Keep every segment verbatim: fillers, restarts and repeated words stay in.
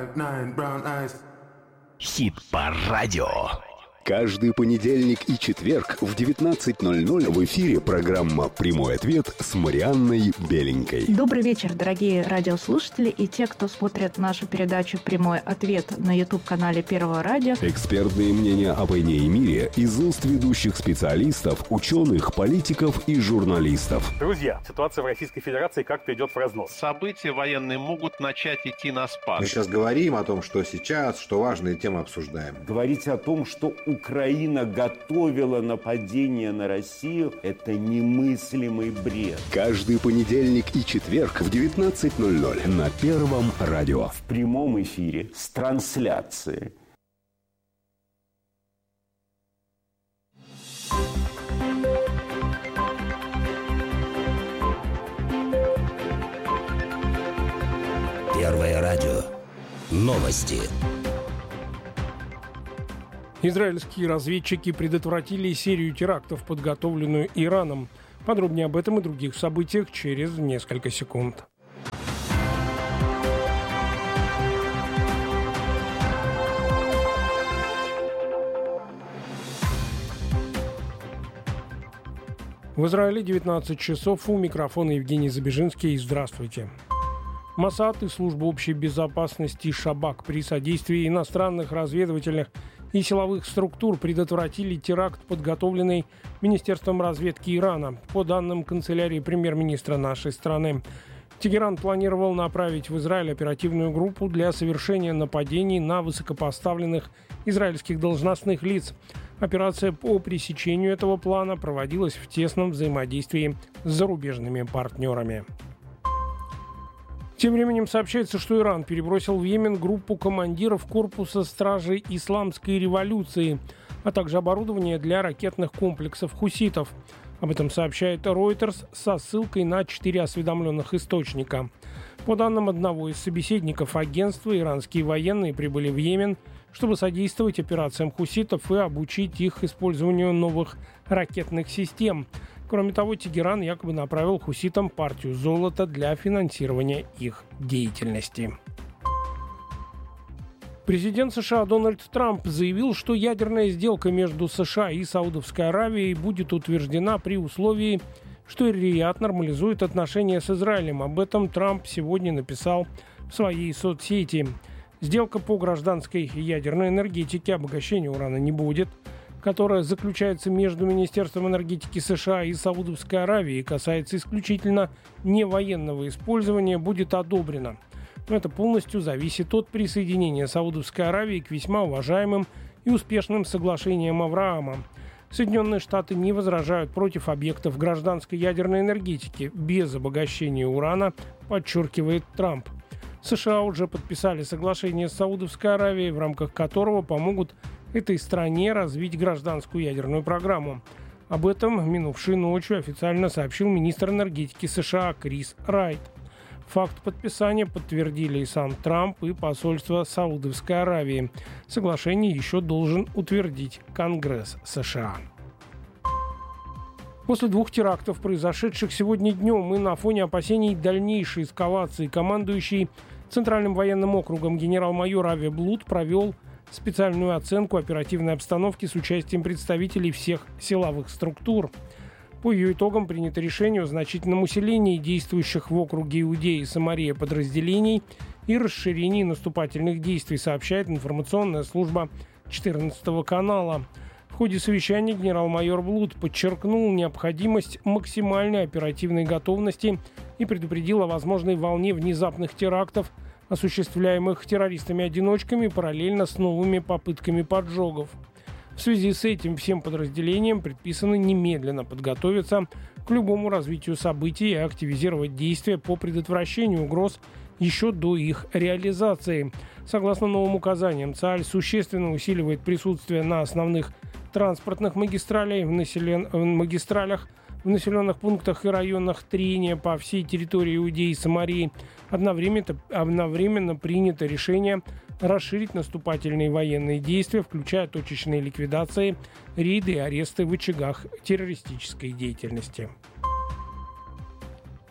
Хит-парадио. Каждый понедельник и четверг в девятнадцать ноль ноль в эфире программа «Прямой ответ» с Марианной Беленькой. Добрый вечер, дорогие радиослушатели и те, кто смотрит нашу передачу «Прямой ответ» на YouTube-канале Первого радио. Экспертные мнения о войне и мире из уст ведущих специалистов, ученых, политиков и журналистов. Друзья, ситуация в Российской Федерации как-то идет в разнос. События военные могут начать идти на спад. Мы сейчас говорим о том, что сейчас, что важные темы обсуждаем. Говорить о том, что Украина готовила нападение на Россию, это немыслимый бред. Каждый понедельник и четверг в девятнадцать ноль ноль на Первом радио. В прямом эфире с трансляцией. Первое радио. Новости. Израильские разведчики предотвратили серию терактов, подготовленную Ираном. Подробнее об этом и других событиях через несколько секунд. В Израиле девятнадцать часов. У микрофона Евгений Забежинский. Здравствуйте. Моссад и служба общей безопасности Шабак при содействии иностранных разведывательных и силовых структур предотвратили теракт, подготовленный Министерством разведки Ирана. По данным канцелярии премьер-министра нашей страны, Тегеран планировал направить в Израиль оперативную группу для совершения нападений на высокопоставленных израильских должностных лиц. Операция по пресечению этого плана проводилась в тесном взаимодействии с зарубежными партнерами. Тем временем сообщается, что Иран перебросил в Йемен группу командиров корпуса стражей исламской революции, а также оборудование для ракетных комплексов хуситов. Об этом сообщает Reuters со ссылкой на четыре осведомленных источника. По данным одного из собеседников агентства, иранские военные прибыли в Йемен, чтобы содействовать операциям хуситов и обучить их использованию новых ракетных систем. Кроме того, Тегеран якобы направил хуситам партию золота для финансирования их деятельности. Президент США Дональд Трамп заявил, что ядерная сделка между США и Саудовской Аравией будет утверждена при условии, что Риад нормализует отношения с Израилем. Об этом Трамп сегодня написал в своей соцсети. Сделка по гражданской ядерной энергетике, обогащения урана не будет, которая заключается между Министерством энергетики США и Саудовской Аравией и касается исключительно невоенного использования, будет одобрена. Но это полностью зависит от присоединения Саудовской Аравии к весьма уважаемым и успешным соглашениям Авраама. Соединенные Штаты не возражают против объектов гражданской ядерной энергетики без обогащения урана, подчеркивает Трамп. США уже подписали соглашение с Саудовской Аравией, в рамках которого помогут этой стране развить гражданскую ядерную программу. Об этом минувшей ночью официально сообщил министр энергетики США Крис Райт. Факт подписания подтвердили и сам Трамп, и посольство Саудовской Аравии. Соглашение еще должен утвердить Конгресс США. После двух терактов, произошедших сегодня днем, и на фоне опасений дальнейшей эскалации, командующий Центральным военным округом генерал-майор Ави Блуд провел специальную оценку оперативной обстановки с участием представителей всех силовых структур. По ее итогам принято решение о значительном усилении действующих в округе Иудея и Самария подразделений и расширении наступательных действий, сообщает информационная служба четырнадцатого канала. В ходе совещания генерал-майор Блуд подчеркнул необходимость максимальной оперативной готовности и предупредил о возможной волне внезапных терактов, осуществляемых террористами-одиночками параллельно с новыми попытками поджогов. В связи с этим всем подразделениям предписано немедленно подготовиться к любому развитию событий и активизировать действия по предотвращению угроз еще до их реализации. Согласно новым указаниям, ЦАЛЬ существенно усиливает присутствие на основных транспортных магистралях, в, населен... в магистралях, в населенных пунктах и районах трения по всей территории Иудеи и Самарии. Одновременно, одновременно принято решение расширить наступательные военные действия, включая точечные ликвидации, рейды и аресты в очагах террористической деятельности.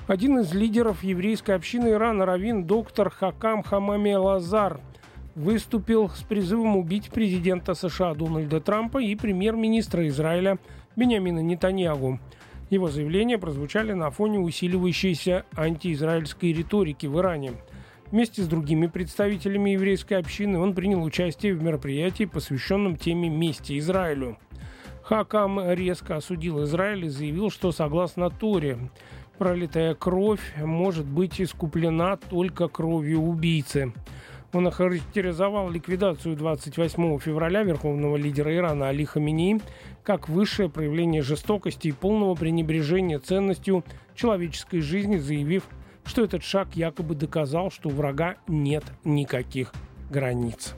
Один из лидеров еврейской общины Ирана, раввин доктор Хакам Хамами Лазар, выступил с призывом убить президента США Дональда Трампа и премьер-министра Израиля Биньямина Нетаньяху. Его заявления прозвучали на фоне усиливающейся антиизраильской риторики в Иране. Вместе с другими представителями еврейской общины он принял участие в мероприятии, посвященном теме мести Израилю. Хакам резко осудил Израиль и заявил, что согласно Торе, пролитая кровь может быть искуплена только кровью убийцы. Он охарактеризовал ликвидацию двадцать восьмого февраля верховного лидера Ирана Али Хаменеи как высшее проявление жестокости и полного пренебрежения ценностью человеческой жизни, заявив, что этот шаг якобы доказал, что у врага нет никаких границ.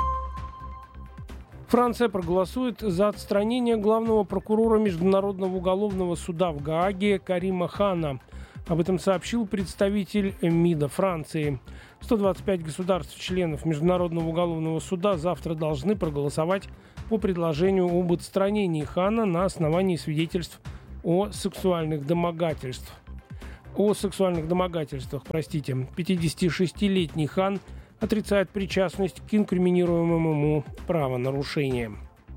Франция проголосует за отстранение главного прокурора Международного уголовного суда в Гааге Карима Хана. Об этом сообщил представитель МИДа Франции. сто двадцать пять государств-членов Международного уголовного суда завтра должны проголосовать по предложению об отстранении Хана на основании свидетельств о сексуальных домогательствах. О сексуальных домогательствах, простите. пятидесятишестилетний Хан отрицает причастность к инкриминируемым ему правонарушениям.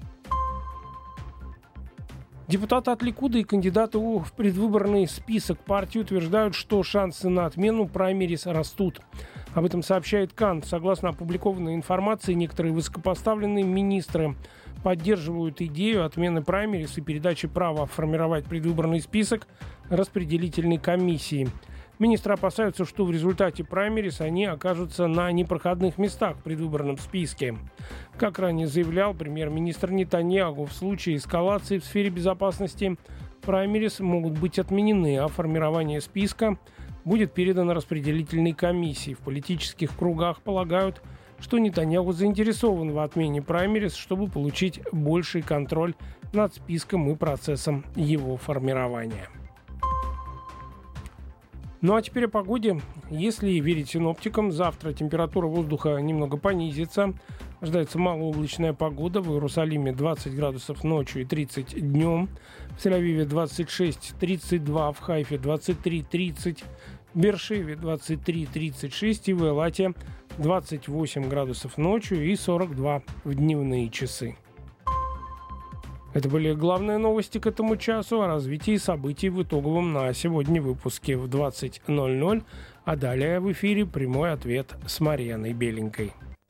Депутаты от Ликуда и кандидаты в предвыборный список партии утверждают, что шансы на отмену праймерис растут. Об этом сообщает Кан. Согласно опубликованной информации, некоторые высокопоставленные министры поддерживают идею отмены праймерис и передачи права формировать предвыборный список распределительной комиссии. Министры опасаются, что в результате праймерис они окажутся на непроходных местах в предвыборном списке. Как ранее заявлял премьер-министр Нетаньяху, в случае эскалации в сфере безопасности праймерис могут быть отменены, а формирование списка будет передано распределительной комиссии. В политических кругах полагают, что Нетаньяху заинтересован в отмене праймерис, чтобы получить больший контроль над списком и процессом его формирования. Ну а теперь о погоде. Если верить синоптикам, завтра температура воздуха немного понизится. Ожидается малооблачная погода. В Иерусалиме двадцать градусов ночью и тридцать днем. В Тель-Авиве двадцать шесть тридцать два, в Хайфе двадцать три тридцать, в Бершеве двадцать три тридцать шесть и в Элате двадцать восемь градусов ночью и сорок два в дневные часы. Это были главные новости к этому часу о развитии событий в итоговом на сегодня выпуске в двадцать ноль ноль. А далее в эфире прямой ответ с Марьяной Беленькой.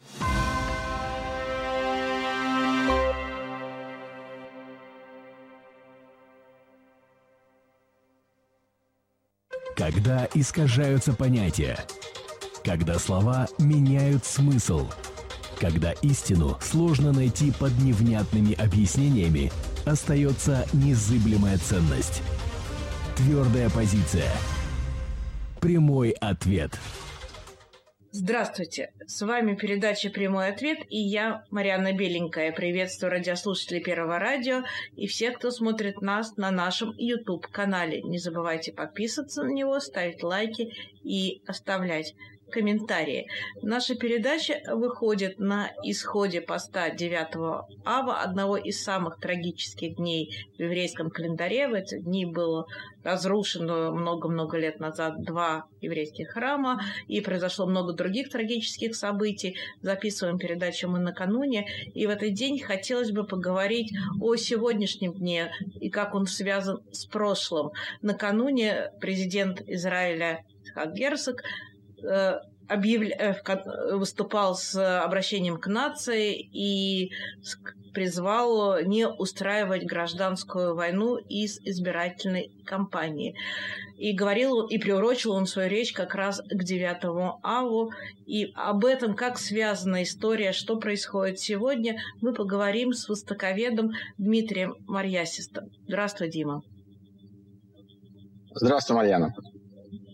Когда искажаются понятия, когда слова меняют смысл, когда истину сложно найти под невнятными объяснениями, остается незыблемая ценность. Твердая позиция. Прямой ответ. Здравствуйте, с вами передача «Прямой ответ» и я, Марьяна Беленькая. Приветствую радиослушателей Первого радио и всех, кто смотрит нас на нашем YouTube-канале. Не забывайте подписываться на него, ставить лайки и оставлять комментарии. Наша передача выходит на исходе поста девятого ава, одного из самых трагических дней в еврейском календаре. В эти дни было разрушено много-много лет назад два еврейских храма, и произошло много других трагических событий. Записываем передачу мы накануне, и в этот день хотелось бы поговорить о сегодняшнем дне и как он связан с прошлым. Накануне президент Израиля Ицхак Герцог объявля... выступал с обращением к нации и призвал не устраивать гражданскую войну из избирательной кампании. И говорил, и приурочил он свою речь как раз к девятому аву. И об этом, как связана история, что происходит сегодня, мы поговорим с востоковедом Дмитрием Марьясистом. Здравствуй, Дима. Здравствуй, Марьяна.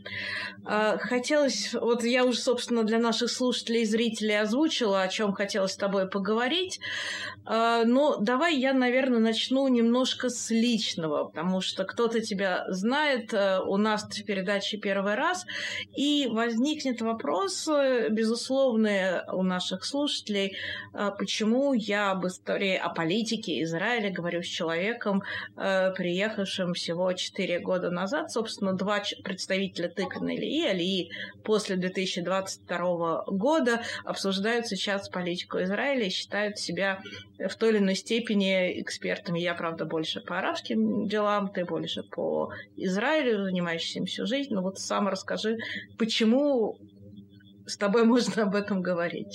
Хотелось, вот я уже, собственно, для наших слушателей и зрителей озвучила, о чем хотелось с тобой поговорить. Но давай я, наверное, начну немножко с личного, потому что кто-то тебя знает, у нас в передаче первый раз, и возникнет вопрос, безусловно, у наших слушателей, почему я об истории, о политике Израиля говорю с человеком, приехавшим всего четыре года назад, собственно, два представителя тыквенной и Алии после две тысячи двадцать второго года обсуждают сейчас политику Израиля и считают себя в той или иной степени экспертами. Я, правда, больше по арабским делам, ты больше по Израилю, занимаешься им всю жизнь. Но вот сам расскажи, почему с тобой можно об этом говорить?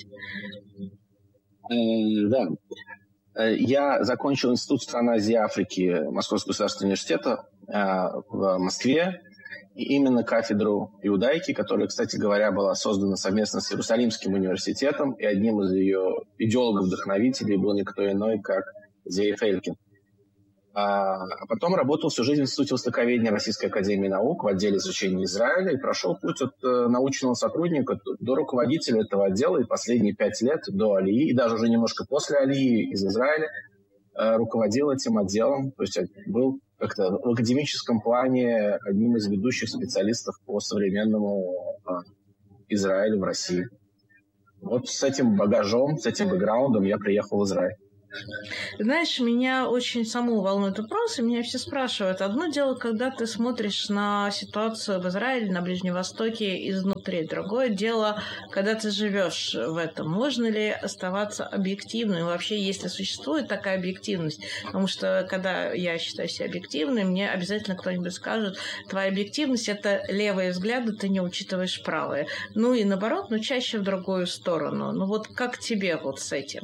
Да. Я закончил Институт стран Азии и Африки Московского государственного университета в Москве. И именно кафедру иудаики, которая, кстати говоря, была создана совместно с Иерусалимским университетом, и одним из ее идеологов-вдохновителей был никто иной, как Зеев Элькин. А потом работал всю жизнь в Институте востоковедения Российской академии наук в отделе изучения Израиля и прошел путь от научного сотрудника до руководителя этого отдела, и последние пять лет до Алии, и даже уже немножко после Алии из Израиля, руководил этим отделом, то есть был как-то в академическом плане одним из ведущих специалистов по современному а, Израилю в России. Вот с этим багажом, с этим бэкграундом я приехал в Израиль. Знаешь, меня очень саму волнует вопрос, и меня все спрашивают. Одно дело, когда ты смотришь на ситуацию в Израиле, на Ближнем Востоке изнутри. Другое дело, когда ты живешь в этом. Можно ли оставаться объективным? И вообще, если существует такая объективность? Потому что, когда я считаю себя объективной, мне обязательно кто-нибудь скажет, твоя объективность – это левые взгляды, ты не учитываешь правые. Ну и наоборот, но чаще в другую сторону. Ну вот как тебе вот с этим?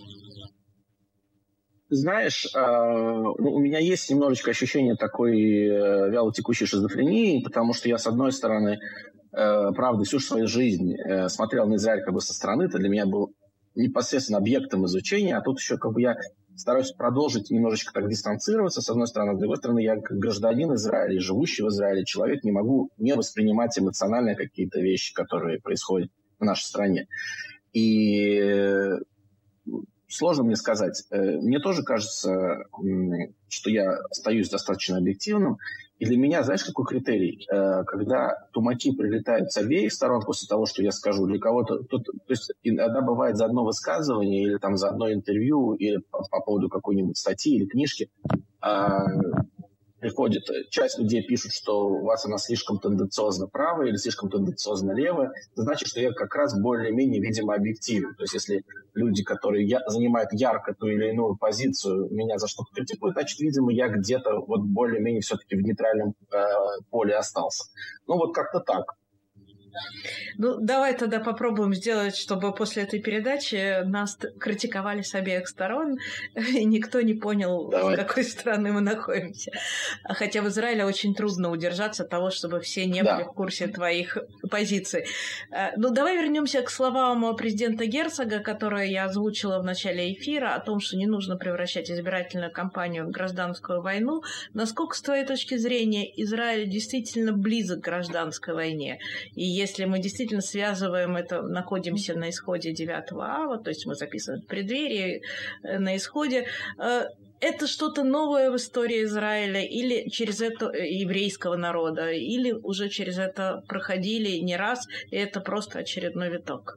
Знаешь, э, ну, у меня есть немножечко ощущение такой э, вялотекущей шизофрении, потому что я, с одной стороны, э, правда, всю свою жизнь э, смотрел на Израиль как бы со стороны, это для меня был непосредственно объектом изучения, а тут еще как бы я стараюсь продолжить немножечко так дистанцироваться, с одной стороны, с другой стороны, я как гражданин Израиля, живущий в Израиле человек, не могу не воспринимать эмоционально какие-то вещи, которые происходят в нашей стране. И э, сложно мне сказать. Мне тоже кажется, что я остаюсь достаточно объективным. И для меня, знаешь, какой критерий? Когда тумаки прилетают с обеих сторон после того, что я скажу, для кого-то... То, то есть иногда бывает за одно высказывание или там за одно интервью, или по, по поводу какой-нибудь статьи или книжки, приходит, часть людей пишут, что у вас она слишком тенденциозно правая или слишком тенденциозно левая. Это значит, что я как раз более-менее, видимо, объективен. То есть если люди, которые я, занимают ярко ту или иную позицию, меня за что-то критикуют, значит, видимо, я где-то вот более-менее все-таки в нейтральном э, поле остался. Ну вот как-то так. Ну, давай тогда попробуем сделать, чтобы после этой передачи нас критиковали с обеих сторон, и никто не понял, давай. С какой стороны мы находимся. Хотя в Израиле очень трудно удержаться от того, чтобы все не да. были в курсе твоих позиций. Ну, давай вернемся к словам президента Герцога, которые я озвучила в начале эфира, о том, что не нужно превращать избирательную кампанию в гражданскую войну. Насколько, с твоей точки зрения, Израиль действительно близок к гражданской войне? И если мы действительно связываем это, находимся на исходе девятого ава, то есть мы записываем в преддверии, на исходе, это что-то новое в истории Израиля или через это еврейского народа, или уже через это проходили не раз, и это просто очередной виток?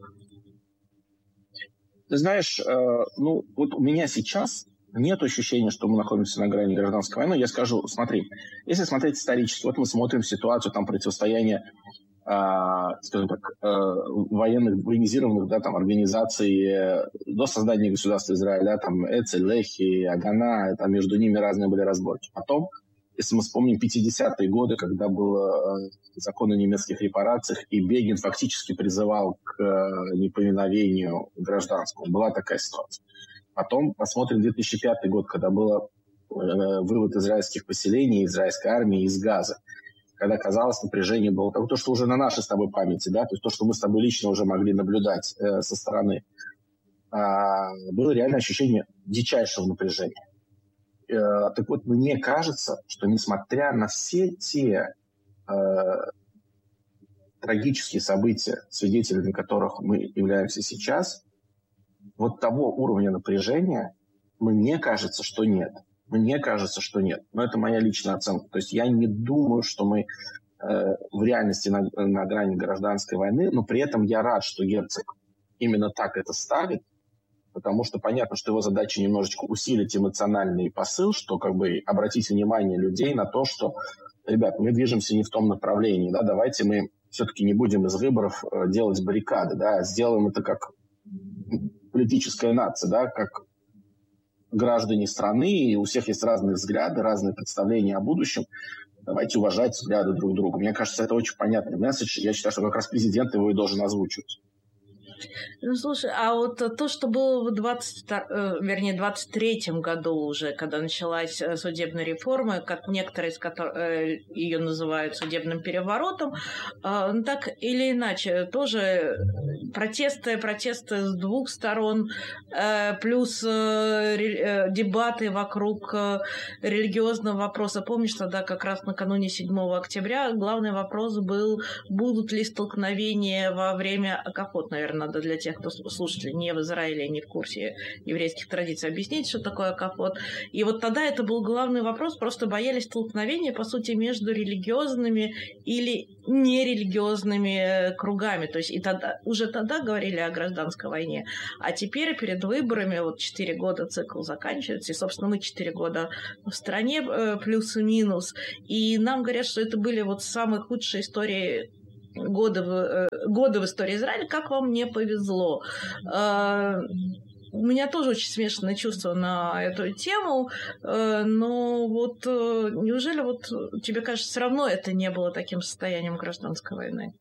Ты знаешь, ну вот у меня сейчас нет ощущения, что мы находимся на грани гражданской войны. Я скажу, смотри, если смотреть исторически, вот мы смотрим ситуацию там противостояния Uh, скажем так, uh, военных, военизированных да, там, организаций uh, до создания государства Израиль, да, там Эцель, Лехи, Агана, там между ними разные были разборки. Потом, если мы вспомним пятидесятые годы, когда был uh, закон о немецких репарациях, и Бегин фактически призывал к uh, неповиновению гражданскому, была такая ситуация. Потом посмотрим две тысячи пятый год, когда был uh, вывод израильских поселений, израильской армии из Газа, когда, казалось, напряжение было то, что уже на нашей с тобой памяти, да, то есть то, что мы с тобой лично уже могли наблюдать э, со стороны, а, было реальное ощущение дичайшего напряжения. Э, так вот, мне кажется, что несмотря на все те э, трагические события, свидетелями которых мы являемся сейчас, вот того уровня напряжения, мне кажется, что нет. Мне кажется, что нет. Но это моя личная оценка. То есть я не думаю, что мы э, в реальности на, на грани гражданской войны, но при этом я рад, что Герцог именно так это ставит, потому что понятно, что его задача немножечко усилить эмоциональный посыл, что как бы обратить внимание людей на то, что, ребят, мы движемся не в том направлении, да, давайте мы все-таки не будем из выборов делать баррикады, да, сделаем это как политическая нация, да, как граждане страны, и у всех есть разные взгляды, разные представления о будущем. Давайте уважать взгляды друг друга. Мне кажется, это очень понятный месседж. Я считаю, что как раз президент его и должен озвучивать. Ну, слушай, а вот то, что было в двадцать, вернее, двадцать третьем году уже, когда началась судебная реформа, как некоторые из которых ее называют судебным переворотом, ну, так или иначе, тоже протесты, протесты с двух сторон, плюс дебаты вокруг религиозного вопроса. Помнишь, тогда как раз накануне седьмого октября главный вопрос был, будут ли столкновения во время Акафот, наверное, для тех, кто слушатель не в Израиле, не в курсе еврейских традиций, объяснить, что такое Акафот. И вот тогда это был главный вопрос, просто боялись столкновения, по сути, между религиозными или нерелигиозными кругами. То есть и тогда, уже тогда говорили о гражданской войне. А теперь перед выборами, вот четыре года цикл заканчивается, и, собственно, мы четыре года в стране, плюс-минус, и нам говорят, что это были вот самые худшие истории Годы в, годы в истории Израиля, как вам не повезло. У меня тоже очень смешанное чувство на эту тему, но вот неужели вот тебе кажется, все равно это не было таким состоянием гражданской войны?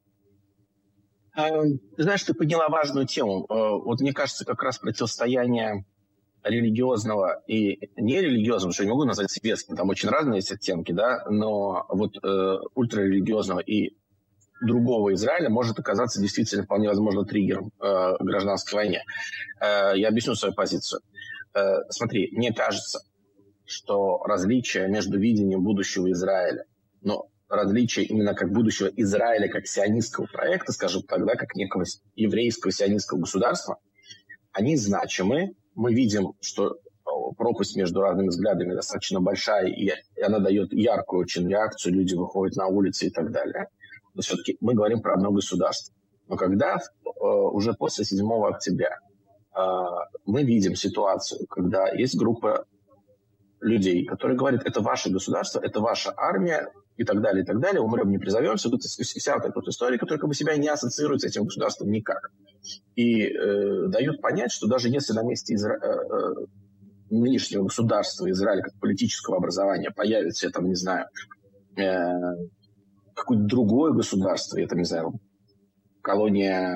Знаешь, ты подняла важную тему. Вот мне кажется, как раз противостояние религиозного и нерелигиозного, что я не могу назвать светским, там очень разные есть оттенки, да, но вот э, ультрарелигиозного и другого Израиля может оказаться действительно вполне возможно триггером э, гражданской войне. Э, я объясню свою позицию. Э, смотри, мне кажется, что различие между видением будущего Израиля, но различие именно как будущего Израиля, как сионистского проекта, скажем так, да, как некого еврейского сионистского государства, они значимы. Мы видим, что пропасть между разными взглядами достаточно большая, и она дает яркую очень реакцию, люди выходят на улицы и так далее. Но все-таки мы говорим про одно государство. Но когда э, уже после седьмого октября э, мы видим ситуацию, когда есть группа людей, которые говорят, это ваше государство, это ваша армия и так далее, и так далее, умрем, не призовемся, тут вся вот эта вот история, которая как бы себя не ассоциирует с этим государством никак. И э, дают понять, что даже если на месте Изра... э, нынешнего государства Израиля как политического образования появится, я там не знаю, э, какое-то другое государство, я там не знаю, колония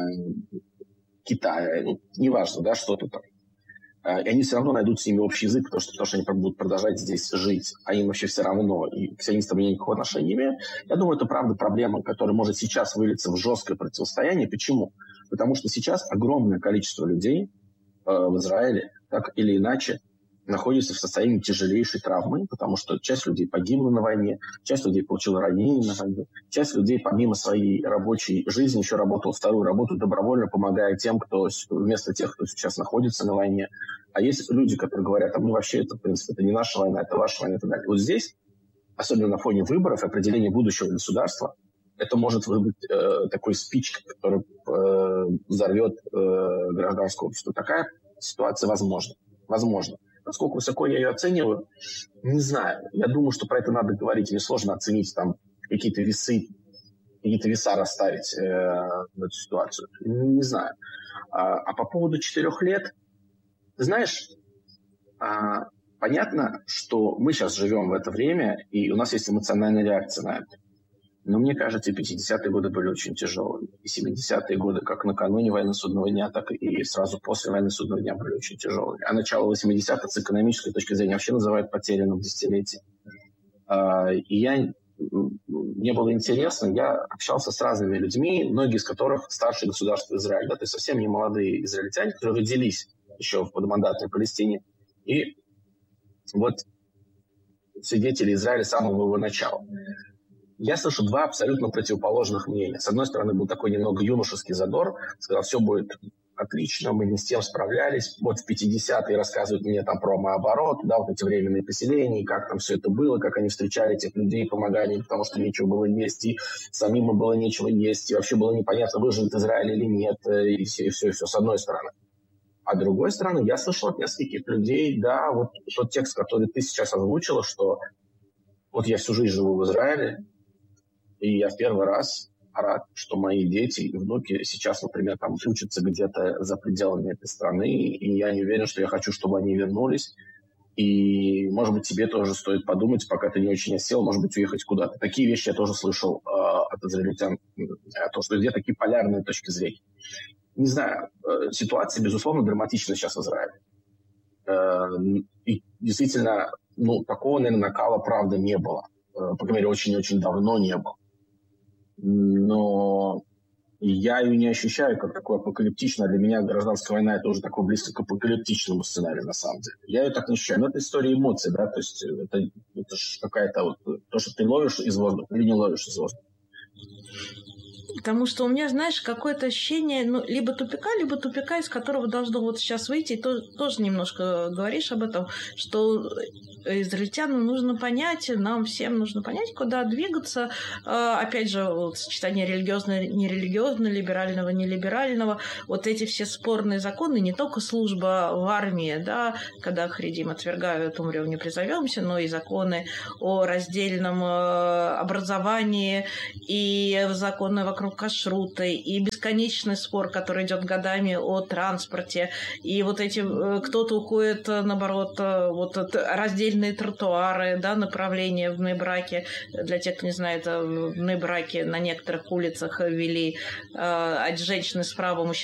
Китая, ну, неважно, да, что-то там. И они все равно найдут с ними общий язык, потому что, потому что они будут продолжать здесь жить, а им вообще все равно, и к сионистам я никакого отношения не имею. Я думаю, это правда проблема, которая может сейчас вылиться в жесткое противостояние. Почему? Потому что сейчас огромное количество людей э, в Израиле, так или иначе, находится в состоянии тяжелейшей травмы, потому что часть людей погибла на войне, часть людей получила ранения на войне, часть людей помимо своей рабочей жизни еще работала вторую работу добровольно, помогая тем, кто вместо тех, кто сейчас находится на войне. А есть люди, которые говорят, а мы вообще, это, в принципе, это не наша война, это ваша война и так далее. Вот здесь, особенно на фоне выборов, определения будущего государства, это может быть э, такой спич, который э, взорвет э, гражданское общество. Такая ситуация возможна. Возможно. Насколько высоко я ее оцениваю, не знаю. Я думаю, что про это надо говорить. Мне сложно оценить там какие-то весы, какие-то веса расставить э, в эту ситуацию. Не знаю. А, а по поводу четырех лет, ты знаешь, а, понятно, что мы сейчас живем в это время, и у нас есть эмоциональная реакция на это. Но мне кажется, и пятидесятые годы были очень тяжелые. И семидесятые годы, как накануне войны судного дня, так и сразу после войны судного дня были очень тяжелые. А начало восьмидесятых с экономической точки зрения вообще называют потерянным десятилетием. И я, мне было интересно, я общался с разными людьми, многие из которых старше государства Израиль. Да, то есть совсем не молодые израильтяне, которые родились еще в подмандатной Палестине. И вот свидетели Израиля с самого его начала. я слышу два абсолютно противоположных мнения. С одной стороны, был такой немного юношеский задор, сказал, все будет отлично, мы не с тем справлялись. Вот в пятидесятые рассказывают мне там про наоборот, да, вот эти временные поселения, как там все это было, как они встречали этих людей, помогали им, потому что нечего было есть, и самим им было нечего есть, и вообще было непонятно, выживет Израиль или нет, и все, и все, и все, с одной стороны. А с другой стороны, я слышал от нескольких людей, да, вот тот текст, который ты сейчас озвучила, что вот я всю жизнь живу в Израиле, и я в первый раз рад, что мои дети и внуки сейчас, например, там учатся где-то за пределами этой страны, и я не уверен, что я хочу, чтобы они вернулись. И, может быть, тебе тоже стоит подумать, пока ты не очень осел, может быть, уехать куда-то. Такие вещи я тоже слышал э, от израильтян, о том, что где такие полярные точки зрения. Не знаю, э, ситуация, безусловно, драматична сейчас в Израиле. Э, и действительно, ну, такого, наверное, накала, правда, не было. Э, по крайней мере, очень-очень давно не было. Но я ее не ощущаю как такое апокалиптичное. Для меня гражданская война — это уже такой близко к апокалиптичному сценарию, на самом деле. Я ее так не ощущаю. Но это история эмоций, да, то есть это, это же какая-то вот то, что ты ловишь из воздуха или не ловишь из воздуха. Потому что у меня, знаешь, какое-то ощущение, ну, либо тупика, либо тупика, из которого должно вот сейчас выйти. И то, тоже немножко говоришь об этом, что израильтянам нужно понять, нам всем нужно понять, куда двигаться. Опять же, вот, сочетание религиозно-нерелигиозного, либерального-нелиберального. Вот эти все спорные законы, не только служба в армии, да, когда Харидим отвергают, умрем, не призовемся, но и законы о раздельном образовании, и законы вокруг кашрута, и бесконечный спор, который идет годами о транспорте, и вот эти, кто-то уходит, наоборот, вот раздельные тротуары, да, направления в Бней-Браке. Для тех, кто не знает, в Бней-Браке на некоторых улицах ввели э, от женщины справа, мужчины